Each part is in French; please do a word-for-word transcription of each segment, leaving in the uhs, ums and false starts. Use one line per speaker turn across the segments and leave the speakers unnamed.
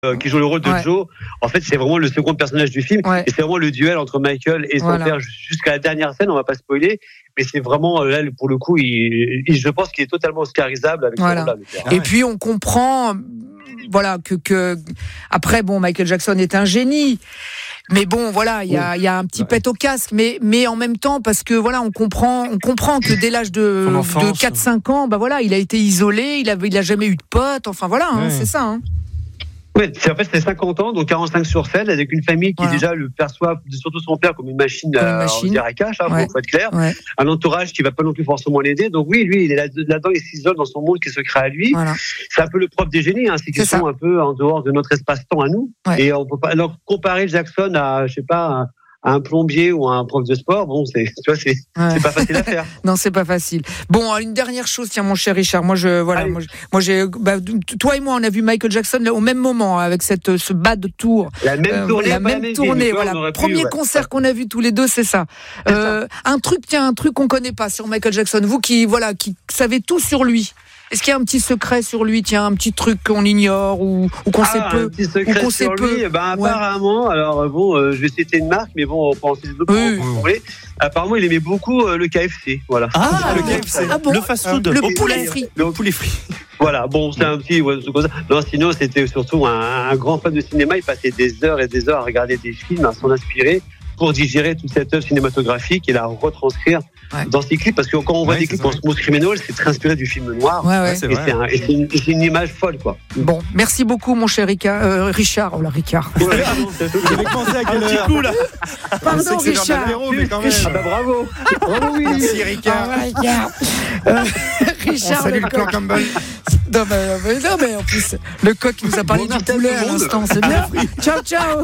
euh, qui joue le rôle de
ouais.
Joe, en fait, c'est vraiment le second personnage du film.
Ouais.
Et c'est vraiment le duel entre Michael et son
Voilà.
père jusqu'à la dernière scène. On va pas spoiler, mais c'est vraiment là pour le coup, il, il, je pense qu'il est totalement oscarisable avec
voilà.
ce rôle-là.
Ah et ouais. puis on comprend, voilà, que que après bon, Michael Jackson est un génie. Mais bon, voilà, il y a, il y a un petit ouais. pet au casque, mais, mais en même temps, parce que voilà, on comprend, on comprend que dès l'âge de, de quatre cinq ans, bah voilà, il a été isolé, il a, il a jamais eu de potes, enfin voilà, hein, ouais. c'est ça. Hein.
Oui, c'est, en fait, c'est cinquante ans, donc quarante-cinq sur sept, avec une famille qui voilà. déjà le perçoit, surtout son père, comme une machine, comme une machine. à, dire à cash, hein, ouais. faut être clair. Ouais. Un entourage qui va pas non plus forcément l'aider. Donc oui, lui, il est là-dedans, il s'isole dans son monde qui se crée à lui. Voilà. C'est un peu le propre des génies, hein, c'est qu'ils sont un peu en dehors de notre espace-temps à nous. Ouais. Et on peut pas, alors, comparer Jackson à, je sais pas, un, à un plombier ou à un prof de sport, bon, c'est, tu vois, c'est, ouais. c'est pas facile à faire.
Non, c'est pas facile. Bon, une dernière chose, tiens, mon cher Richard, moi, je, voilà, moi, moi, j'ai, bah, toi et moi, on a vu Michael Jackson là, au même moment, avec cette, ce bad tour.
La même euh, tournée,
la même, même tournée, vie, voilà. Premier pu, concert ouais. qu'on a vu tous les deux, c'est ça. C'est euh, ça. Un truc, tiens, un truc qu'on connaît pas sur Michael Jackson. Vous qui, voilà, qui savez tout sur lui. Est-ce qu'il y a un petit secret sur lui, tiens, un petit truc qu'on ignore ou, ou qu'on
ah,
sait peu,
un petit secret
ou qu'on
sur
sait peu.
Lui, ben, apparemment, ouais. alors bon, euh, je vais citer une marque, mais bon, on peut en citer d'autres oui. pour vous voulez. Apparemment, il aimait beaucoup euh, le K F C, voilà.
Ah, le K F C,
ah bon,
le fast-food,
le poulet frit,
le poulet frit.
Voilà, bon, c'est un petit. Ouais, non, sinon, c'était surtout un, un grand fan de cinéma. Il passait des heures et des heures à regarder des films, à s'en inspirer pour digérer toute cette œuvre cinématographique et la retranscrire ouais. dans ses clips. Parce que quand on voit ouais, des clips en Smooth Criminal, c'est très inspiré du film noir.
Ouais, ouais.
Et, c'est et, c'est un, et, c'est une, et c'est une image folle, quoi.
Bon, merci beaucoup, mon cher Ricard, euh, Richard. Oh là, Ricard.
Ouais, j'avais pensé à quel petit coup, là.
Pardon, Richard.
Mais quand même.
Ah bah bravo. Bravo, oui.
Merci, Ricard.
Ah, Ricard. euh, Richard,
le clan Campbell.
Non mais, mais, non, mais en plus, le coq nous a parlé bon, du poulet à l'instant, c'est bien. Ciao, ciao.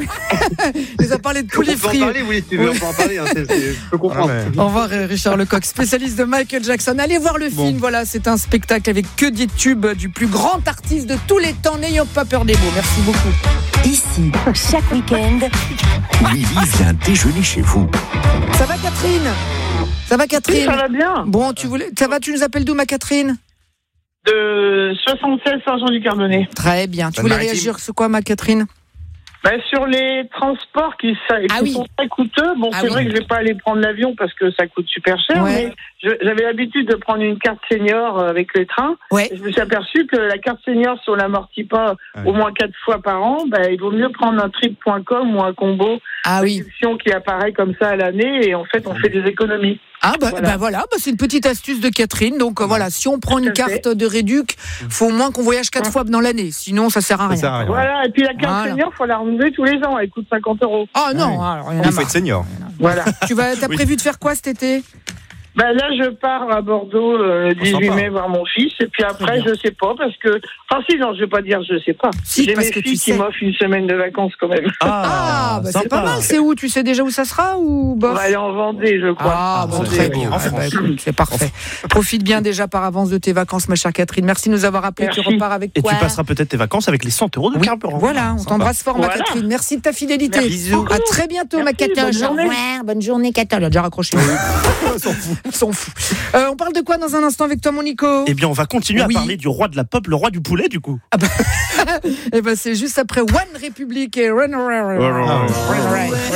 Il nous a parlé de poulet frit.
On peut en parler, oui, si tu veux, on peut en parler. Hein, c'est, c'est, je peux comprendre. Ah,
mais... Au revoir, Richard Lecoq, spécialiste de Michael Jackson. Allez voir le bon. film, voilà, c'est un spectacle avec que des tubes du plus grand artiste de tous les temps. N'ayons pas peur des mots. Merci beaucoup.
Ici, chaque week-end,
Willy vient déjeuner chez vous.
Ça va, Catherine ? Ça va, Catherine ?
Oui, ça va bien.
Bon, tu voulais, ça va, tu nous appelles d'où, ma Catherine ?
De soixante-seize Saint-Jean-du-Carbonnet.
Très bien. Tu voulais réagir sur quoi, ma Catherine ?
Ben, sur les transports qui, ça, qui ah oui. sont très coûteux. Bon, ah c'est oui. vrai que je vais pas aller prendre l'avion parce que ça coûte super cher, ouais. mais je, j'avais l'habitude de prendre une carte senior avec les trains. Ouais. Et je me suis aperçu que la carte senior, si on l'amortit pas ouais. au moins quatre fois par an, ben, il vaut mieux prendre un trip point com ou un combo
ah oui.
qui apparaît comme ça à l'année et en fait, on fait des économies.
Ah bah voilà, bah voilà bah c'est une petite astuce de Catherine. Donc euh, voilà, si on prend une carte de réduc, faut au moins qu'on voyage quatre fois dans l'année. Sinon, ça sert à rien.
Ça sert à rien. Voilà, et puis la carte voilà. senior, faut la renouveler tous les ans. Elle coûte cinquante euros.
Ah non, ouais. alors,
il faut être senior.
Voilà.
Tu vas, t'as oui. prévu de faire quoi cet été ?
Ben là, je pars à Bordeaux le dix-huit mai voir mon fils. Et puis après, je sais pas, parce que... Enfin, si, non, je vais pas dire je sais pas.
Si,
J'ai
parce
mes
que
filles
tu
qui
sais.
m'offrent une semaine de vacances quand même.
Ah, ah bah c'est pas mal. C'est où ? Tu sais déjà où ça sera ou bof ?
On va aller en Vendée, je crois.
Ah, bon, très bien. Ah, bah, écoute, c'est parfait. Profite bien déjà par avance de tes vacances, ma chère Catherine. Merci de nous avoir appelés.
Merci.
Tu repars avec
Et
quoi ?
tu passeras peut-être tes vacances avec les cent euros de
oui.
carburant.
Voilà, on t'embrasse fort, ma voilà. Catherine. Merci de ta fidélité.
Bisous.
À très bientôt,
Merci,
ma Catherine.
bonne journée.
Bonne journée, Catherine. Elle a déjà raccroché.
On s'en fout.
On s'en fout. Euh, on parle de quoi dans un instant avec toi, mon Nico ?
Eh bien, on va continuer
oui.
à parler du roi de la pop, le roi du poulet, du coup.
Ah bah, eh ben, c'est juste après One Republic et Run Around.